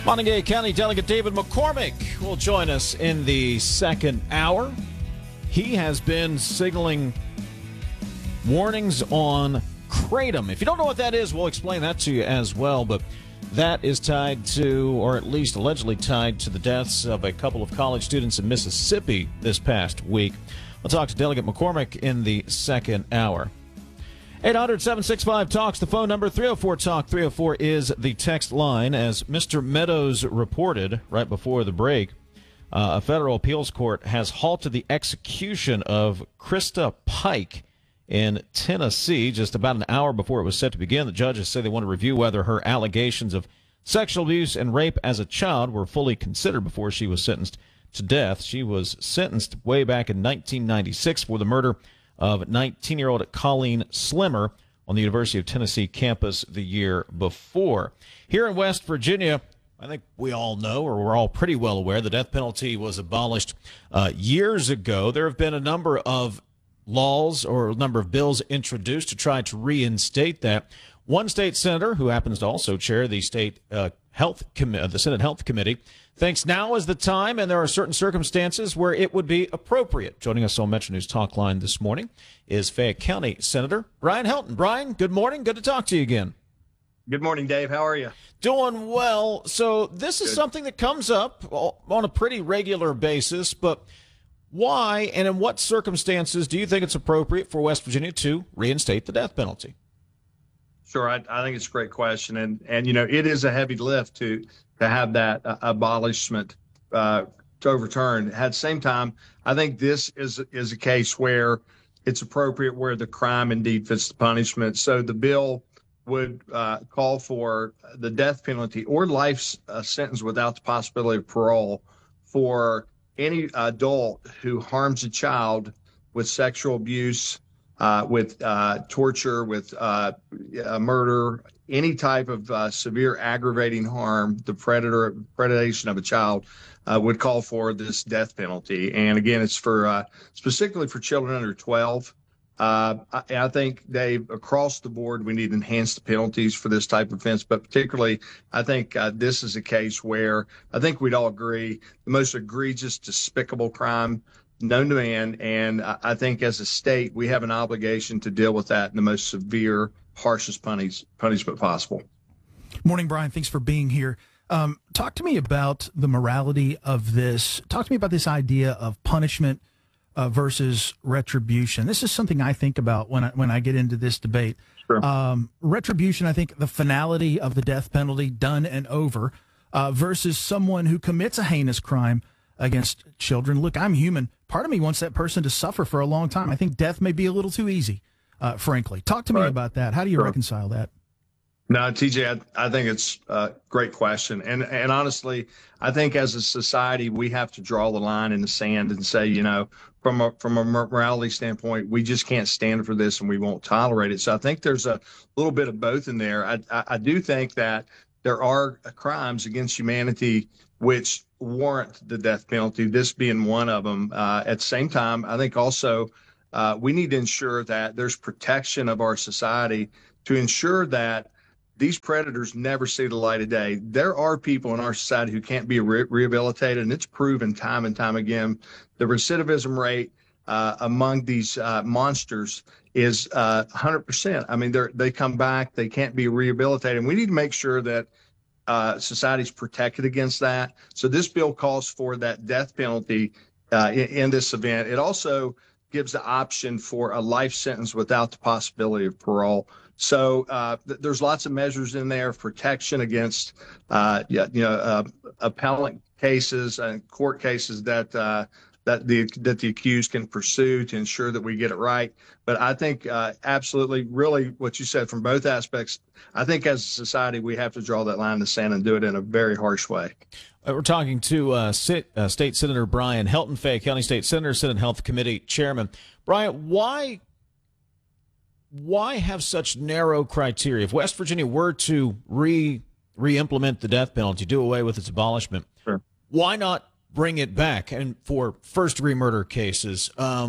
Montague County Delegate David McCormick will join us in the second hour. He has been signaling warnings on kratom. If you don't know what that is, we'll explain that to you as well. But that is tied to, or at least allegedly tied to, the deaths of a couple of college students in Mississippi this past week. We'll talk to Delegate McCormick in the second hour. 800-765-TALKS, the phone number. 304-TALK. 304 is the text line. As Mr. Meadows reported right before the break, a federal appeals court has halted the execution of Krista Pike in Tennessee just about an hour before it was set to begin. The judges say they want to review whether her allegations of sexual abuse and rape as a child were fully considered before she was sentenced to death. She was sentenced way back in 1996 for the murder of 19-year-old Colleen Slimmer on the University of Tennessee campus the year before. Here in West Virginia, I think we all know, or we're all pretty well aware, the death penalty was abolished years ago. There have been a number of laws or a number of bills introduced to try to reinstate that. One state senator, who happens to also chair the state the Senate Health Committee, thinks now is the time, and there are certain circumstances where it would be appropriate. Joining us on Metro News Talk Line this morning is Fayette County Senator Brian Helton. Brian, good morning. Good to talk to you again. Good morning, Dave. How are you? Doing well. So this is something that comes up on a pretty regular basis, but why and in what circumstances do you think it's appropriate for West Virginia to reinstate the death penalty? Sure. I think it's a great question. And you know, it is a heavy lift to have that abolishment to overturn. At the same time, I think this is a case where it's appropriate, where the crime indeed fits the punishment. So the bill would call for the death penalty or life sentence without the possibility of parole for any adult who harms a child with sexual abuse, with torture, with murder, any type of severe aggravating harm, the predation of a child would call for this death penalty. And again, it's for specifically for children under 12. I think, Dave, across the board, we need to enhance the penalties for this type of offense. But particularly, I think this is a case where I think we'd all agree the most egregious, despicable crime known to man. And I think as a state, we have an obligation to deal with that in the most severe, harshest punishment possible. Morning, Brian. Thanks for being here. Talk to me about the morality of this. Talk to me about this idea of punishment versus retribution. This is something I think about when I get into this debate. Sure. Retribution, I think the finality of the death penalty, done and over, versus someone who commits a heinous crime against children. Look, I'm human. Part of me wants that person to suffer for a long time. I think death may be a little too easy, frankly. Talk to me about that. How do you reconcile that? No, TJ, I think it's a great question. And honestly, I think as a society, we have to draw the line in the sand and say, you know, from a morality standpoint, we just can't stand for this and we won't tolerate it. So I think there's a little bit of both in there. I do think that there are crimes against humanity which warrant the death penalty, this being one of them. At the same time, I think also we need to ensure that there's protection of our society to ensure that these predators never see the light of day. There are people in our society who can't be rehabilitated, and it's proven time and time again. The recidivism rate among these monsters is 100%. I mean, they come back, they can't be rehabilitated. And we need to make sure that society's protected against that. So this bill calls for that death penalty in this event. It also gives the option for a life sentence without the possibility of parole. So there's lots of measures in there, protection against, appellate cases and court cases that the accused can pursue to ensure that we get it right. But I think absolutely, really, what you said from both aspects. I think as a society, we have to draw that line in the sand and do it in a very harsh way. We're talking to State Senator Brian Helton, Fayette County State Senator, Senate Health Committee Chairman. Brian, why have such narrow criteria? If West Virginia were to re-implement the death penalty, do away with its abolishment, sure, why not bring it back? And for first-degree murder cases,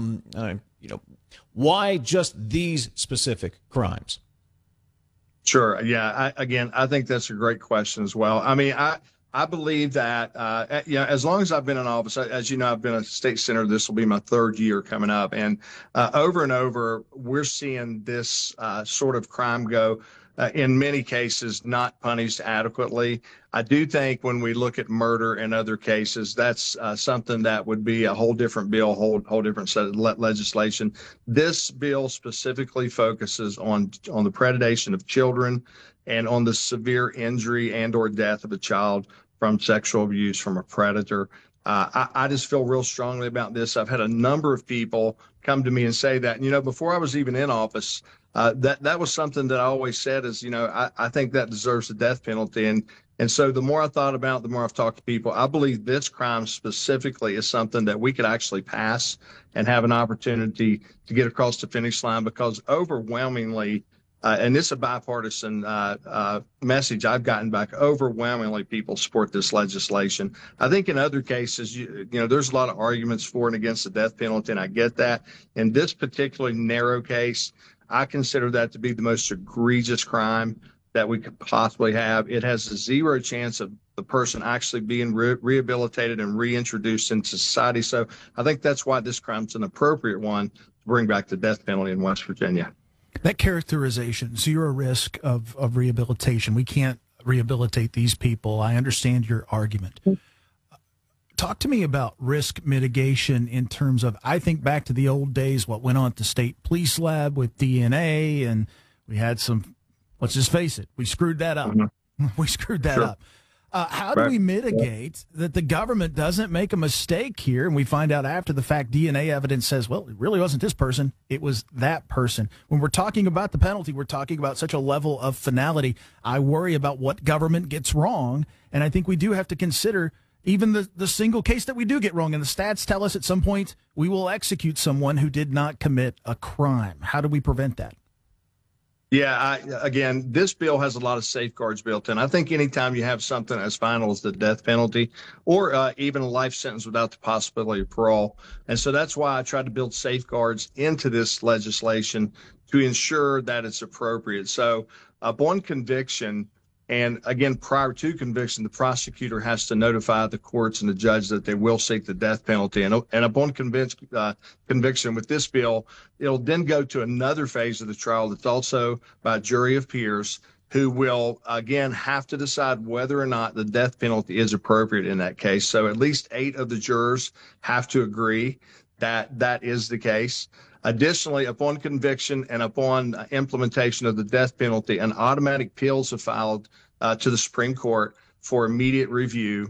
why just these specific crimes? Sure. Yeah. I think that's a great question as well. I mean, I believe that, as long as I've been in office, as you know, I've been a state senator. This will be my third year coming up. And over and over, we're seeing this sort of crime go, in many cases, not punished adequately. I do think when we look at murder and other cases, that's something that would be a whole different bill, whole different set of legislation. This bill specifically focuses on the predation of children and on the severe injury and or death of a child from sexual abuse from a predator. I just feel real strongly about this. I've had a number of people come to me and say that. And, before I was even in office, that was something that I always said is, I think that deserves the death penalty. And so the more I thought about it, the more I've talked to people, I believe this crime specifically is something that we could actually pass and have an opportunity to get across the finish line, because overwhelmingly, and this is a bipartisan message I've gotten back, overwhelmingly people support this legislation. I think in other cases, there's a lot of arguments for and against the death penalty, and I get that. In this particularly narrow case, I consider that to be the most egregious crime that we could possibly have. It has a zero chance of the person actually being rehabilitated and reintroduced into society. So I think that's why this crime's an appropriate one to bring back the death penalty in West Virginia. That characterization, zero risk of rehabilitation. We can't rehabilitate these people. I understand your argument. Talk to me about risk mitigation in terms of, I think back to the old days, what went on at the state police lab with DNA, and we had some, let's just face it, we screwed that up. Mm-hmm. We screwed that up. How do we mitigate that the government doesn't make a mistake here, and we find out after the fact DNA evidence says, well, it really wasn't this person, it was that person? When we're talking about the penalty, we're talking about such a level of finality. I worry about what government gets wrong, and I think we do have to consider even the single case that we do get wrong. And the stats tell us at some point we will execute someone who did not commit a crime. How do we prevent that? Yeah, again, this bill has a lot of safeguards built in. I think anytime you have something as final as the death penalty or even a life sentence without the possibility of parole. And so that's why I tried to build safeguards into this legislation to ensure that it's appropriate. So upon conviction, and again, prior to conviction, the prosecutor has to notify the courts and the judge that they will seek the death penalty. And upon conviction with this bill, it'll then go to another phase of the trial that's also by a jury of peers who will, again, have to decide whether or not the death penalty is appropriate in that case. So at least 8 of the jurors have to agree that that is the case. Additionally, upon conviction and upon implementation of the death penalty, an automatic appeals are filed to the Supreme Court for immediate review,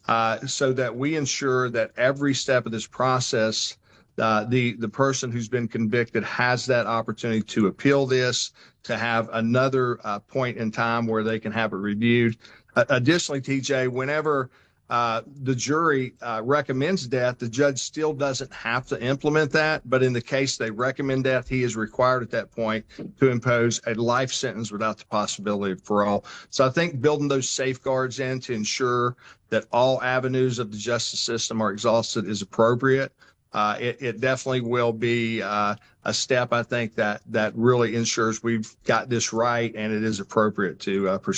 so that we ensure that every step of this process, the person who's been convicted has that opportunity to appeal this, to have another point in time where they can have it reviewed. Additionally, TJ, whenever the jury recommends death, the judge still doesn't have to implement that. But in the case they recommend death, he is required at that point to impose a life sentence without the possibility of parole. So I think building those safeguards in to ensure that all avenues of the justice system are exhausted is appropriate. It definitely will be a step, I think, that really ensures we've got this right and it is appropriate to pursue.